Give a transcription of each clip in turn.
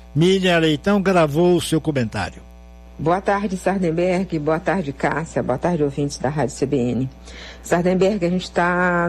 Miriam Leitão gravou o seu comentário. Boa tarde, Sardenberg. Boa tarde, Cássia. Boa tarde, ouvintes da Rádio CBN. Sardenberg, a gente está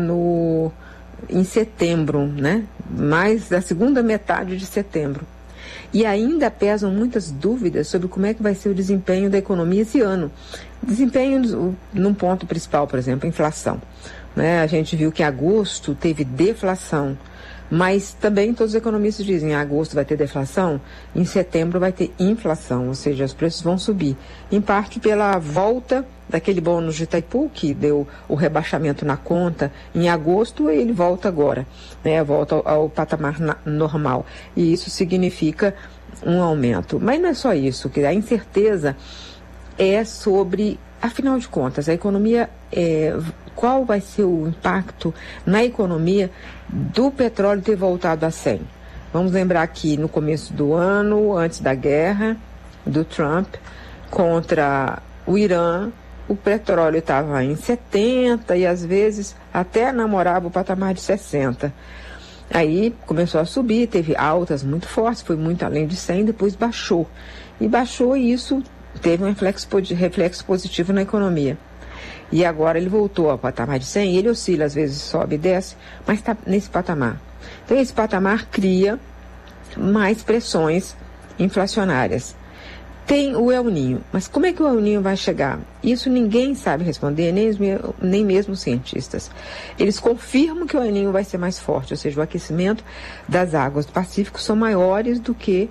em setembro, né? Mais da segunda metade de setembro. E ainda pesam muitas dúvidas sobre como é que vai ser o desempenho da economia esse ano. Desempenho num ponto principal, por exemplo, a inflação. Né? A gente viu que em agosto teve deflação, mas também todos os economistas dizem que em agosto vai ter deflação, em setembro vai ter inflação, ou seja, os preços vão subir. Em parte pela volta daquele bônus de Itaipu, que deu o rebaixamento na conta, em agosto ele volta agora, né? Volta ao patamar normal. E isso significa um aumento. Mas não é só isso, que a incerteza é sobre, afinal de contas, a economia, qual vai ser o impacto na economia do petróleo ter voltado a 100. Vamos lembrar que no começo do ano, antes da guerra do Trump contra o Irã, o petróleo estava em 70 e às vezes até namorava o patamar de 60. Aí começou a subir, teve altas muito fortes, foi muito além de 100, depois baixou. E baixou e isso teve um reflexo positivo na economia. E agora ele voltou ao patamar de 100, ele oscila, às vezes sobe e desce, mas está nesse patamar. Então esse patamar cria mais pressões inflacionárias. Tem o El Niño, mas como é que o El Niño vai chegar? Isso ninguém sabe responder, nem mesmo os cientistas. Eles confirmam que o El Niño vai ser mais forte, ou seja, o aquecimento das águas do Pacífico são maiores do que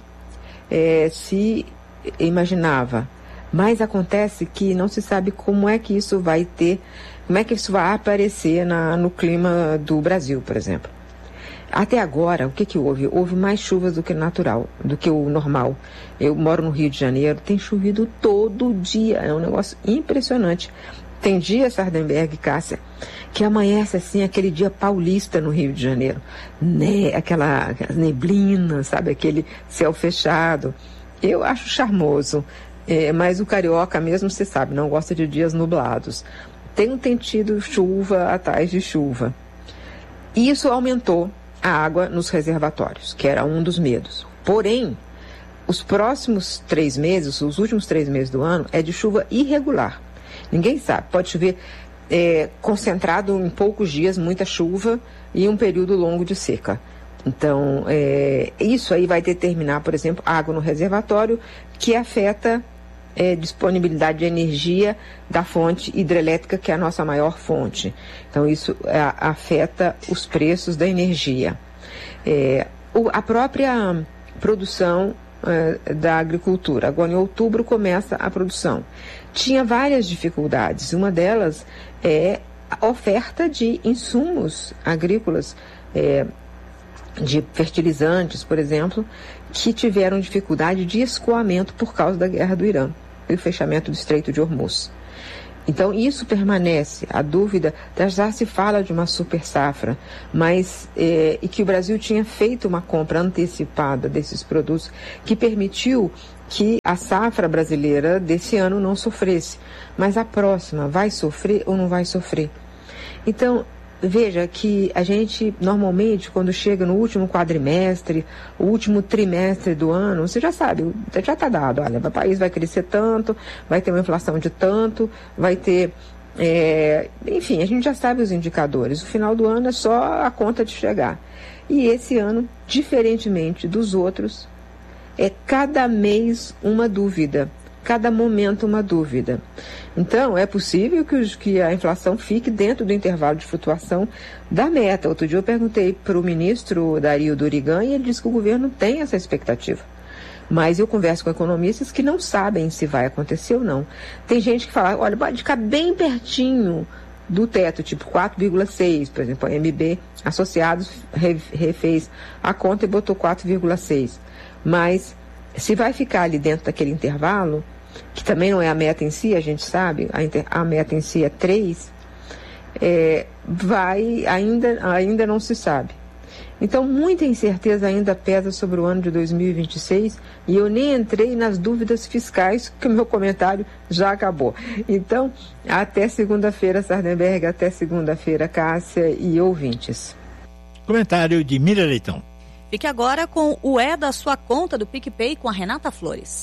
se imaginava. Mas acontece que não se sabe como é que isso vai aparecer no clima do Brasil, por exemplo. Até agora, o que houve? Houve mais chuvas do que natural, do que o normal. Eu moro no Rio de Janeiro, tem chovido todo dia, é um negócio impressionante. Tem dia, Sardenberg, Cássia, que amanhece assim, aquele dia paulista no Rio de Janeiro, né? Aquela neblina, sabe? Aquele céu fechado. Eu acho charmoso, mas o carioca mesmo, você sabe, não gosta de dias nublados. Tem tido chuva atrás de chuva. Isso aumentou a água nos reservatórios, que era um dos medos. Porém, os próximos 3 meses, os últimos 3 meses do ano, é de chuva irregular. Ninguém sabe, pode chover concentrado em poucos dias, muita chuva, e um período longo de seca. Então, isso aí vai determinar, por exemplo, água no reservatório, que afeta disponibilidade de energia da fonte hidrelétrica, que é a nossa maior fonte. Então, isso afeta os preços da energia. A própria produção da agricultura. Agora, em outubro, começa a produção. Tinha várias dificuldades. Uma delas é a oferta de insumos agrícolas, de fertilizantes, por exemplo, que tiveram dificuldade de escoamento por causa da guerra do Irã e o fechamento do Estreito de Hormuz. Então, isso permanece. A dúvida, já se fala de uma super safra, mas e que o Brasil tinha feito uma compra antecipada desses produtos que permitiu que a safra brasileira desse ano não sofresse. Mas a próxima vai sofrer ou não vai sofrer? Então, veja que a gente, normalmente, quando chega no último quadrimestre, o último trimestre do ano, você já sabe, já está dado, olha, o país vai crescer tanto, vai ter uma inflação de tanto, vai ter, enfim, a gente já sabe os indicadores. O final do ano é só a conta de chegar. E esse ano, diferentemente dos outros, é cada mês uma dúvida. Cada momento uma dúvida. Então, é possível que a inflação fique dentro do intervalo de flutuação da meta. Outro dia eu perguntei para o ministro Dario Durigan e ele disse que o governo tem essa expectativa. Mas eu converso com economistas que não sabem se vai acontecer ou não. Tem gente que fala, olha, pode ficar bem pertinho do teto, tipo 4,6, por exemplo, a MB Associados refez a conta e botou 4,6. Mas se vai ficar ali dentro daquele intervalo, que também não é a meta em si, a gente sabe, a meta em si é 3, ainda não se sabe. Então, muita incerteza ainda pesa sobre o ano de 2026 e eu nem entrei nas dúvidas fiscais, que o meu comentário já acabou. Então, até segunda-feira, Sardenberg, até segunda-feira, Cássia e ouvintes. Comentário de Miriam Leitão. Fique agora com o É da Sua Conta do PicPay com a Renata Flores.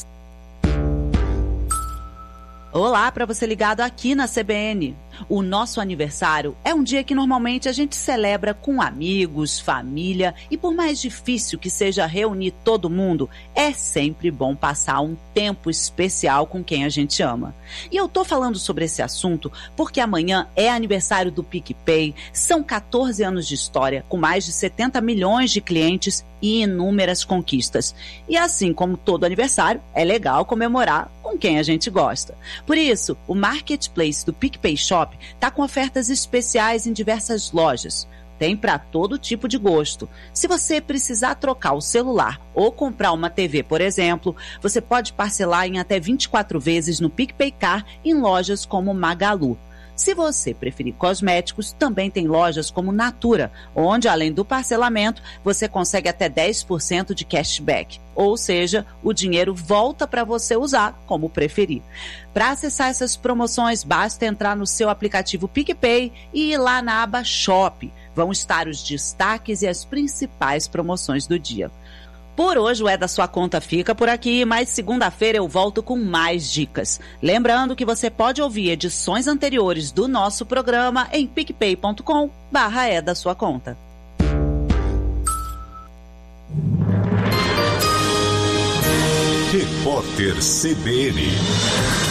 Olá, para você ligado aqui na CBN. O nosso aniversário é um dia que normalmente a gente celebra com amigos, família, e por mais difícil que seja reunir todo mundo, é sempre bom passar um tempo especial com quem a gente ama. E eu tô falando sobre esse assunto porque amanhã é aniversário do PicPay, são 14 anos de história, com mais de 70 milhões de clientes e inúmeras conquistas. E assim como todo aniversário, é legal comemorar com quem a gente gosta. Por isso, o Marketplace do PicPay Shop está com ofertas especiais em diversas lojas. Tem para todo tipo de gosto. Se você precisar trocar o celular ou comprar uma TV, por exemplo, você pode parcelar em até 24 vezes no PicPay Car em lojas como Magalu. Se você preferir cosméticos, também tem lojas como Natura, onde além do parcelamento, você consegue até 10% de cashback. Ou seja, o dinheiro volta para você usar como preferir. Para acessar essas promoções, basta entrar no seu aplicativo PicPay e ir lá na aba Shop. Vão estar os destaques e as principais promoções do dia. Por hoje o É da Sua Conta fica por aqui, mas segunda-feira eu volto com mais dicas. Lembrando que você pode ouvir edições anteriores do nosso programa em picpay.com/É da Sua Conta. Repórter CBN.